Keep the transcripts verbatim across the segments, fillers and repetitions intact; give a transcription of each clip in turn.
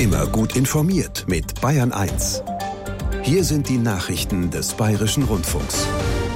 Immer gut informiert mit Bayern eins. Hier sind die Nachrichten des Bayerischen Rundfunks.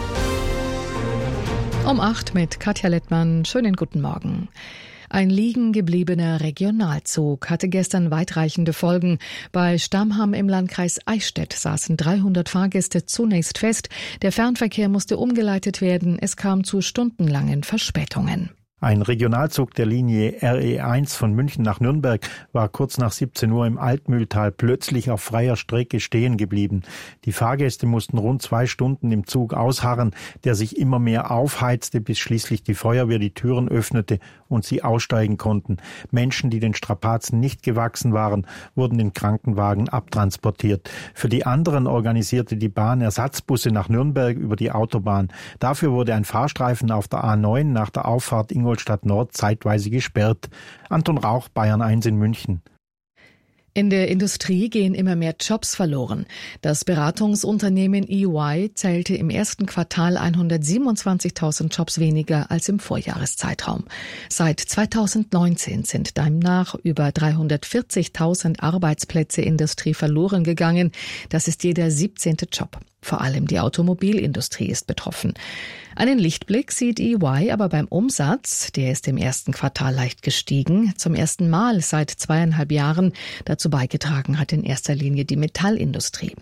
Um acht mit Katja Lettmann. Schönen guten Morgen. Ein liegen gebliebener Regionalzug hatte gestern weitreichende Folgen. Bei Stammham im Landkreis Eichstätt saßen dreihundert Fahrgäste zunächst fest. Der Fernverkehr musste umgeleitet werden. Es kam zu stundenlangen Verspätungen. Ein Regionalzug der Linie R E eins von München nach Nürnberg war kurz nach siebzehn Uhr im Altmühltal plötzlich auf freier Strecke stehen geblieben. Die Fahrgäste mussten rund zwei Stunden im Zug ausharren, der sich immer mehr aufheizte, bis schließlich die Feuerwehr die Türen öffnete und sie aussteigen konnten. Menschen, die den Strapazen nicht gewachsen waren, wurden in Krankenwagen abtransportiert. Für die anderen organisierte die Bahn Ersatzbusse nach Nürnberg über die Autobahn. Dafür wurde ein Fahrstreifen auf der A neun nach der Auffahrt Ingolstadt Nord zeitweise gesperrt. Anton Rauch, Bayern eins in München. In der Industrie gehen immer mehr Jobs verloren. Das Beratungsunternehmen E Y zählte im ersten Quartal hundertsiebenundzwanzigtausend Jobs weniger als im Vorjahreszeitraum. Seit zweitausendneunzehn sind demnach über dreihundertvierzigtausend Arbeitsplätze in der Industrie verloren gegangen. Das ist jeder siebzehnte Job. Vor allem die Automobilindustrie ist betroffen. Einen Lichtblick sieht E Y aber beim Umsatz. Der ist im ersten Quartal leicht gestiegen. Zum ersten Mal seit zweieinhalb Jahren. Dazu beigetragen hat in erster Linie die Metallindustrie.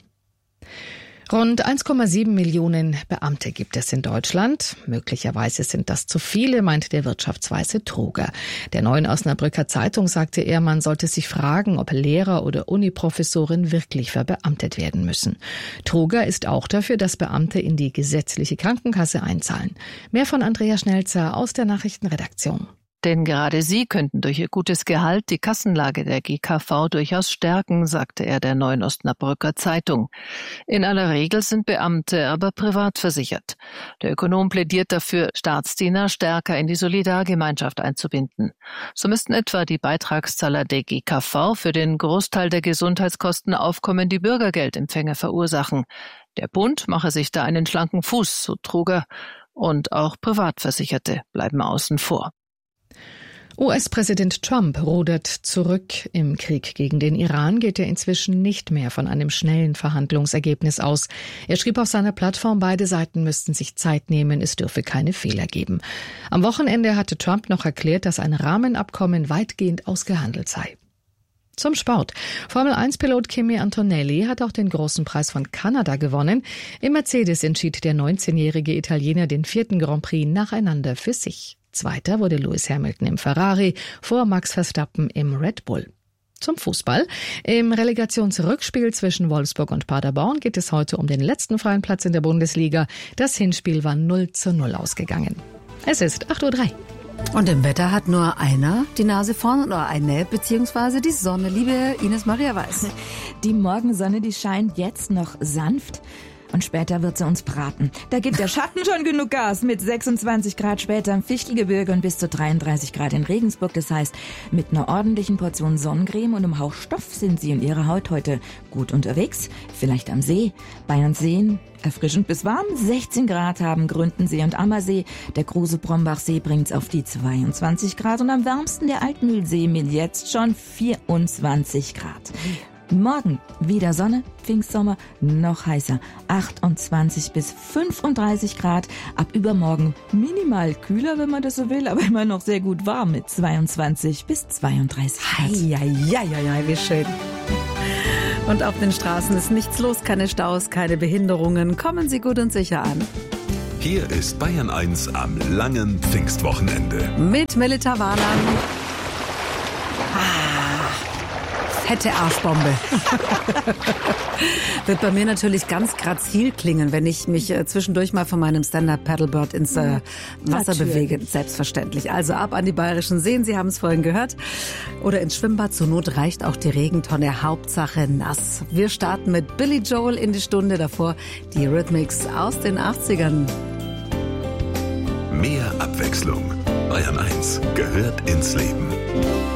Rund eins Komma sieben Millionen Beamte gibt es in Deutschland. Möglicherweise sind das zu viele, meint der Wirtschaftsweise Truger. Der Neuen Osnabrücker Zeitung sagte er, man sollte sich fragen, ob Lehrer oder Uniprofessoren wirklich verbeamtet werden müssen. Truger ist auch dafür, dass Beamte in die gesetzliche Krankenkasse einzahlen. Mehr von Andrea Schnelzer aus der Nachrichtenredaktion. Denn gerade sie könnten durch ihr gutes Gehalt die Kassenlage der G K V durchaus stärken, sagte er der Neuen Osnabrücker Zeitung. In aller Regel sind Beamte aber privat versichert. Der Ökonom plädiert dafür, Staatsdiener stärker in die Solidargemeinschaft einzubinden. So müssten etwa die Beitragszahler der G K V für den Großteil der Gesundheitskosten aufkommen, die Bürgergeldempfänger verursachen. Der Bund mache sich da einen schlanken Fuß, so Truger, und auch Privatversicherte bleiben außen vor. U S-Präsident Trump rudert zurück. Im Krieg gegen den Iran geht er inzwischen nicht mehr von einem schnellen Verhandlungsergebnis aus. Er schrieb auf seiner Plattform, beide Seiten müssten sich Zeit nehmen, es dürfe keine Fehler geben. Am Wochenende hatte Trump noch erklärt, dass ein Rahmenabkommen weitgehend ausgehandelt sei. Zum Sport. Formel eins Pilot Kimi Antonelli hat auch den großen Preis von Kanada gewonnen. Im Mercedes entschied der neunzehnjährige Italiener den vierten Grand Prix nacheinander für sich. Zweiter wurde Lewis Hamilton im Ferrari vor Max Verstappen im Red Bull. Zum Fußball. Im Relegationsrückspiel zwischen Wolfsburg und Paderborn geht es heute um den letzten freien Platz in der Bundesliga. Das Hinspiel war null zu null ausgegangen. Es ist acht Uhr drei. Und im Wetter hat nur einer die Nase vorn oder eine, beziehungsweise die Sonne. Liebe Ines Maria Weiß. Die Morgensonne, die scheint jetzt noch sanft. Und später wird sie uns braten. Da gibt der Schatten schon genug Gas. Mit sechsundzwanzig Grad später im Fichtelgebirge und bis zu dreiunddreißig Grad in Regensburg. Das heißt, mit einer ordentlichen Portion Sonnencreme und einem Hauch Stoff sind Sie und Ihre Haut heute gut unterwegs. Vielleicht am See. Bayerns Seen erfrischend bis warm. sechzehn Grad haben Gründensee und Ammersee. Der Kruse-Brombachsee bringt's auf die zweiundzwanzig Grad. Und am wärmsten der Altmühlsee mit jetzt schon vierundzwanzig Grad. Morgen wieder Sonne, Pfingstsommer, noch heißer, achtundzwanzig bis fünfunddreißig Grad. Ab übermorgen minimal kühler, wenn man das so will, aber immer noch sehr gut warm mit zweiundzwanzig bis zweiunddreißig Grad. Ja, ja, ja, ja, wie schön. Und auf den Straßen ist nichts los, keine Staus, keine Behinderungen. Kommen Sie gut und sicher an. Hier ist Bayern eins am langen Pfingstwochenende. Mit Melita Wahlan. Fette Arschbombe. Wird bei mir natürlich ganz grazil klingen, wenn ich mich äh, zwischendurch mal von meinem Stand-Up-Paddleboard ins äh, Wasser natürlich bewege. Selbstverständlich. Also ab an die bayerischen Seen, Sie haben es vorhin gehört. Oder ins Schwimmbad. Zur Not reicht auch die Regentonne. Hauptsache nass. Wir starten mit Billy Joel in die Stunde. Davor die Rhythmics aus den achtzigern. Mehr Abwechslung. Bayern eins gehört ins Leben.